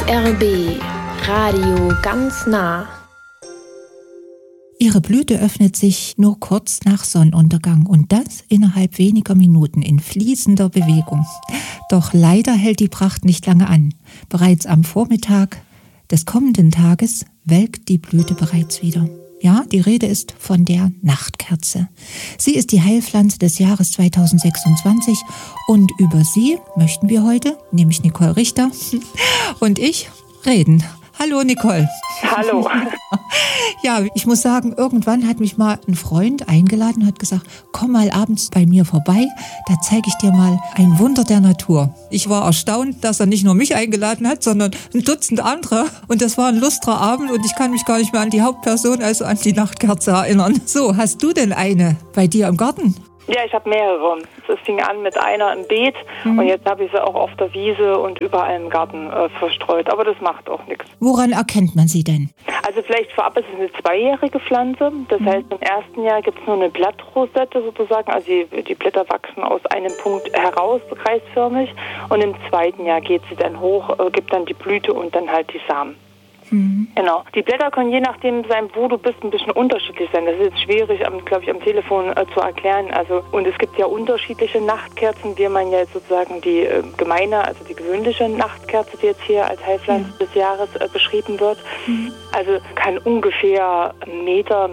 RBB Radio ganz nah. Ihre Blüte öffnet sich nur kurz nach Sonnenuntergang und das innerhalb weniger Minuten in fließender Bewegung. Doch leider hält die Pracht nicht lange an. Bereits am Vormittag des kommenden Tages welkt die Blüte bereits wieder. Ja, die Rede ist von der Nachtkerze. Sie ist die Heilpflanze des Jahres 2026 und über sie möchten wir heute, nämlich Nicole Richter und ich, reden. Hallo Nicole. Hallo. Ja, ich muss sagen, irgendwann hat mich mal ein Freund eingeladen und hat gesagt, komm mal abends bei mir vorbei, da zeige ich dir mal ein Wunder der Natur. Ich war erstaunt, dass er nicht nur mich eingeladen hat, sondern ein Dutzend andere. Und das war ein lustrer Abend und ich kann mich gar nicht mehr an die Hauptperson, also an die Nachtkerze erinnern. So, hast du denn eine bei dir im Garten? Ja, ich habe mehrere. Es fing an mit einer im Beet und jetzt habe ich sie auch auf der Wiese und überall im Garten verstreut. Aber das macht auch nichts. Woran erkennt man sie denn? Also vielleicht vorab ist es eine zweijährige Pflanze. Das heißt, im ersten Jahr gibt es nur eine Blattrosette sozusagen. Also die Blätter wachsen aus einem Punkt heraus, kreisförmig. Und im zweiten Jahr geht sie dann hoch, gibt dann die Blüte und dann halt die Samen. Genau. Die Blätter können je nachdem sein, wo du bist, ein bisschen unterschiedlich sein. Das ist jetzt schwierig, glaube ich, am Telefon zu erklären. Also, und es gibt ja unterschiedliche Nachtkerzen, wie man ja jetzt sozusagen die gemeine, also die gewöhnliche Nachtkerze, die jetzt hier als Heilpflanze des Jahres beschrieben wird. Also kann ungefähr Meter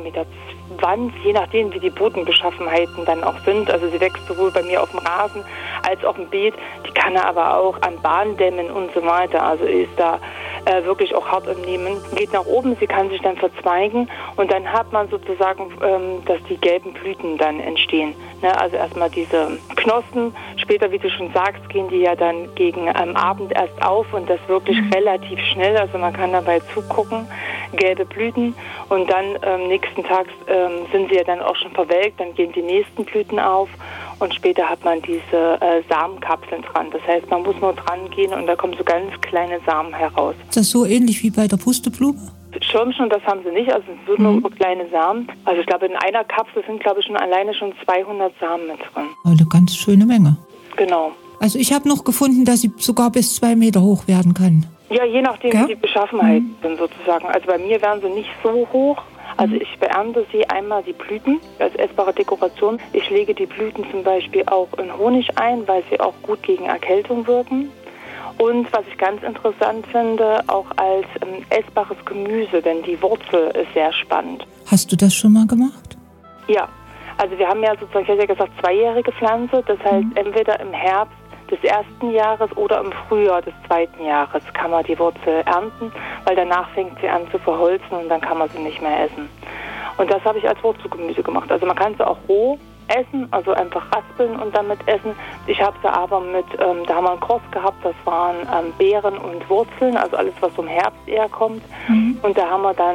20, je nachdem, wie die Bodenbeschaffenheiten dann auch sind. Also sie wächst sowohl bei mir auf dem Rasen als auch im Beet. Die kann er aber auch an Bahndämmen und so weiter. Also ist da wirklich auch hart im Nehmen. Geht nach oben, sie kann sich dann verzweigen und dann hat man sozusagen, dass die gelben Blüten dann entstehen. Ne? Also erstmal diese Knospen, später, wie du schon sagst, gehen die ja dann gegen Abend erst auf und das wirklich relativ schnell. Also man kann dabei zugucken, gelbe Blüten und dann nächsten Tag sind sie ja dann auch schon verwelkt, dann gehen die nächsten Blüten auf und später hat man diese Samenkapseln dran. Das heißt, man muss nur dran gehen und da kommen so ganz kleine Samen heraus. Ist das so ähnlich wie bei der Pusteblume? Schirmchen, das haben sie nicht, also es sind nur kleine Samen. Also ich glaube, in einer Kapsel sind, glaube ich, alleine schon 200 Samen mit drin. Eine ganz schöne Menge. Genau. Also ich habe noch gefunden, dass sie sogar bis 2 Meter hoch werden kann. Ja, je nachdem, wie die Beschaffenheiten sind sozusagen. Also bei mir werden sie nicht so hoch. Also ich beernte sie einmal die Blüten als essbare Dekoration. Ich lege die Blüten zum Beispiel auch in Honig ein, weil sie auch gut gegen Erkältung wirken. Und was ich ganz interessant finde, auch als essbares Gemüse, denn die Wurzel ist sehr spannend. Hast du das schon mal gemacht? Ja, also wir haben ja sozusagen, ich hätte ja gesagt, zweijährige Pflanze. Das heißt, entweder im Herbst des ersten Jahres oder im Frühjahr des zweiten Jahres kann man die Wurzel ernten, weil danach fängt sie an zu verholzen und dann kann man sie nicht mehr essen. Und das habe ich als Wurzelgemüse gemacht. Also man kann sie auch roh essen, also einfach raspeln und damit essen. Ich habe sie aber mit, da haben wir einen Cross gehabt, das waren Beeren und Wurzeln, also alles, was vom Herbst eher kommt. Und da haben wir dann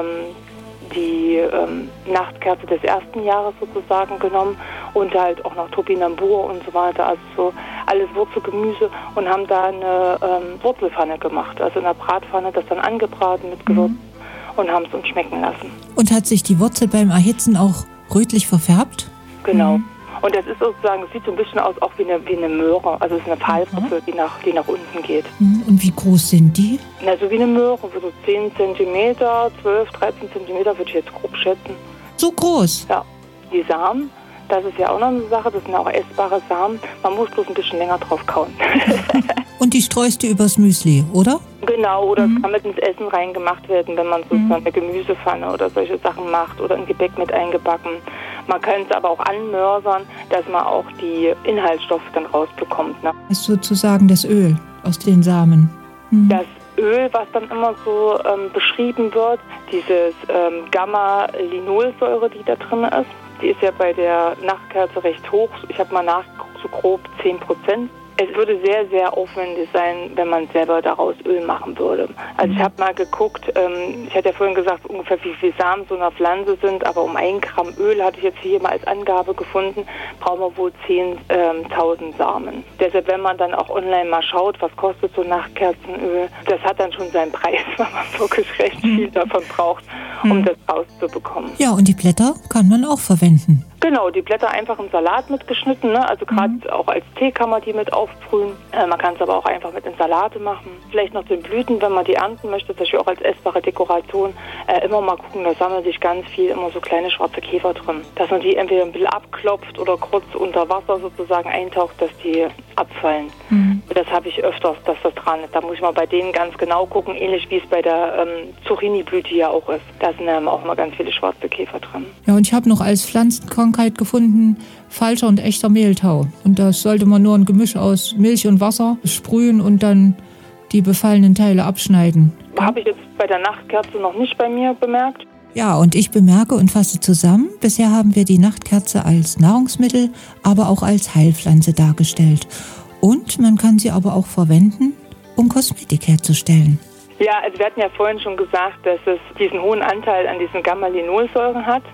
die Nachtkerze des ersten Jahres sozusagen genommen und halt auch noch Topinambur und so weiter, also so alles Wurzelgemüse und haben da eine Wurzelpfanne gemacht, also in der Bratpfanne das dann angebraten mit Gewürzen und haben es uns schmecken lassen. Und hat sich die Wurzel beim Erhitzen auch rötlich verfärbt? Genau. Und das ist sozusagen, es sieht so ein bisschen aus auch wie eine Möhre, also es ist eine Pfahlwurzel, die nach unten geht. Und wie groß sind die? Na, so wie eine Möhre, so 10 cm, 12, 13 cm würde ich jetzt grob schätzen. So groß? Ja. Die Samen, das ist ja auch noch eine Sache, das sind auch essbare Samen. Man muss bloß ein bisschen länger drauf kauen. Und die streust du übers Müsli, oder? Genau, oder es kann mit ins Essen reingemacht werden, wenn man sozusagen eine Gemüsepfanne oder solche Sachen macht oder ein Gebäck mit eingebacken. Man kann es aber auch anmörsern, dass man auch die Inhaltsstoffe dann rausbekommt. Ne? Das ist sozusagen das Öl aus den Samen. Das Öl, was dann immer so beschrieben wird, dieses Gamma-Linolsäure, die da drin ist, die ist ja bei der Nachtkerze recht hoch. Ich habe mal nachgeguckt, so grob 10%. Es würde sehr, sehr aufwendig sein, wenn man selber daraus Öl machen würde. Also ich habe mal geguckt, ich hatte ja vorhin gesagt, ungefähr wie viel Samen so einer Pflanze sind, aber um 1 Gramm Öl, hatte ich jetzt hier mal als Angabe gefunden, brauchen wir wohl 10.000 Samen. Deshalb, wenn man dann auch online mal schaut, was kostet so Nachtkerzenöl, das hat dann schon seinen Preis, weil man wirklich recht viel davon braucht, um das rauszubekommen. Ja, und die Blätter kann man auch verwenden. Genau, die Blätter einfach im Salat mitgeschnitten, ne? Also gerade auch als Tee kann man die mit aufsprühen. Man kann es aber auch einfach mit in Salate machen. Vielleicht noch den Blüten, wenn man die ernten möchte, zum Beispiel auch als essbare Dekoration, immer mal gucken, da sammeln sich ganz viel immer so kleine schwarze Käfer drin. Dass man die entweder ein bisschen abklopft oder kurz unter Wasser sozusagen eintaucht, dass die abfallen. Das habe ich öfters, dass das dran ist. Da muss ich mal bei denen ganz genau gucken, ähnlich wie es bei der Zucchini-Blüte ja auch ist. Da sind auch immer ganz viele schwarze Käfer drin. Ja, und ich habe noch als Pflanzenkrankheit gefunden, falscher und echter Mehltau. Und da sollte man nur ein Gemisch aus Milch und Wasser sprühen und dann die befallenen Teile abschneiden. Habe ich jetzt bei der Nachtkerze noch nicht bei mir bemerkt. Ja, und ich bemerke und fasse zusammen, bisher haben wir die Nachtkerze als Nahrungsmittel, aber auch als Heilpflanze dargestellt. Und man kann sie aber auch verwenden, um Kosmetik herzustellen. Ja, also wir hatten ja vorhin schon gesagt, dass es diesen hohen Anteil an diesen Gamma-Linolsäuren hat.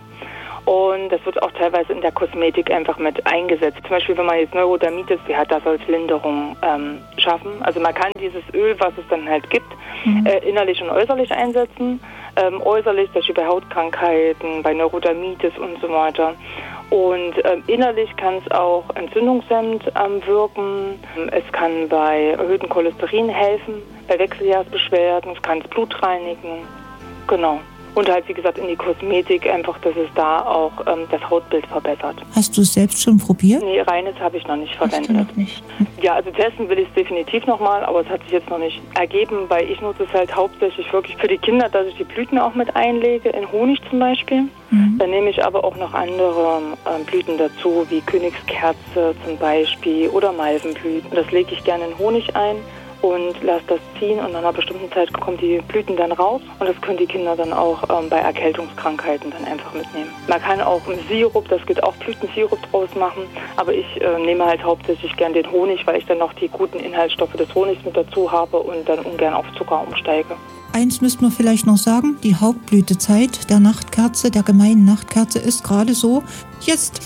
Und das wird auch teilweise in der Kosmetik einfach mit eingesetzt. Zum Beispiel, wenn man jetzt Neurodermitis hat, da soll es Linderung schaffen. Also man kann dieses Öl, was es dann halt gibt, innerlich und äußerlich einsetzen. Äußerlich, zum Beispiel bei Hautkrankheiten, bei Neurodermitis und so weiter. Und innerlich kann es auch entzündungshemmend wirken. Es kann bei erhöhtem Cholesterin helfen, bei Wechseljahrsbeschwerden. Es kann das Blut reinigen. Genau. Und halt, wie gesagt, in die Kosmetik einfach, dass es da auch das Hautbild verbessert. Hast du es selbst schon probiert? Nee, reines habe ich noch nicht verwendet. Hast du noch nicht? Ja, also testen will ich es definitiv nochmal, aber es hat sich jetzt noch nicht ergeben, weil ich nutze es halt hauptsächlich wirklich für die Kinder, dass ich die Blüten auch mit einlege, in Honig zum Beispiel. Dann nehme ich aber auch noch andere Blüten dazu, wie Königskerze zum Beispiel oder Malvenblüten. Das lege ich gerne in Honig ein und lasse das ziehen und nach einer bestimmten Zeit kommen die Blüten dann raus und das können die Kinder dann auch bei Erkältungskrankheiten dann einfach mitnehmen. Man kann auch einen Sirup, das geht auch Blütensirup draus machen, aber ich nehme halt hauptsächlich gern den Honig, weil ich dann noch die guten Inhaltsstoffe des Honigs mit dazu habe und dann ungern auf Zucker umsteige. Eins müsste man vielleicht noch sagen, die Hauptblütezeit der Nachtkerze, der gemeinen Nachtkerze, ist gerade so jetzt.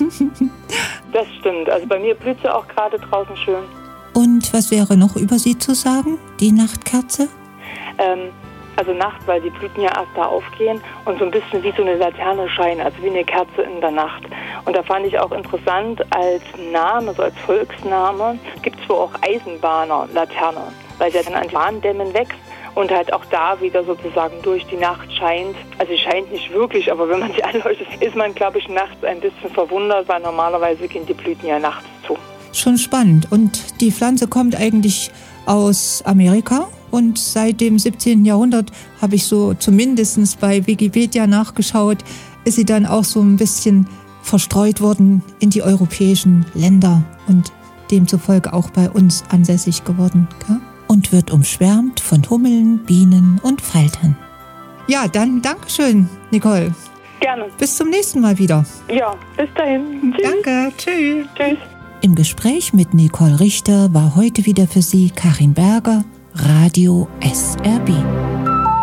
Das stimmt, also bei mir blüht sie auch gerade draußen schön. Und was wäre noch über sie zu sagen, die Nachtkerze? Also nachts, weil die Blüten ja erst da aufgehen und so ein bisschen wie so eine Laterne scheinen, also wie eine Kerze in der Nacht. Und da fand ich auch interessant, als Name, so als Volksname, gibt es wohl auch Eisenbahner-Laterne, weil sie ja dann an Bahndämmen wächst und halt auch da wieder sozusagen durch die Nacht scheint. Also sie scheint nicht wirklich, aber wenn man sie anleuchtet, ist man, glaube ich, nachts ein bisschen verwundert, weil normalerweise gehen die Blüten ja nachts zu. Schon spannend. Und die Pflanze kommt eigentlich aus Amerika und seit dem 17. Jahrhundert habe ich so zumindest bei Wikipedia nachgeschaut, ist sie dann auch so ein bisschen verstreut worden in die europäischen Länder und demzufolge auch bei uns ansässig geworden. Gell? Und wird umschwärmt von Hummeln, Bienen und Faltern. Ja, dann Dankeschön, Nicole. Gerne. Bis zum nächsten Mal wieder. Ja, bis dahin. Tschüss. Danke, tschüss. Tschüss. Im Gespräch mit Nicole Richter war heute wieder für Sie Karin Berger, Radio SRB.